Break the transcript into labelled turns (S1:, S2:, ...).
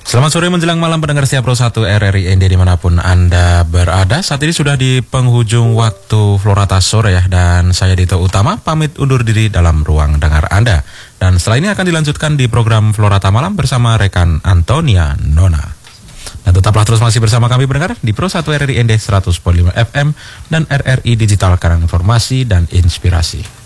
S1: Selamat sore menjelang malam pendengar setiap Pro 1 RRI ND dimanapun Anda berada. Saat ini sudah di penghujung waktu Florata sore ya. Dan saya Dito Utama pamit undur diri dalam ruang dengar Anda. Dan setelah ini akan dilanjutkan di program Florata Malam bersama rekan Antonia Nona. Dan tetaplah terus masih bersama kami pendengar di Pro 1 RRI ND 100.5 FM dan RRI Digital Karang Informasi dan Inspirasi.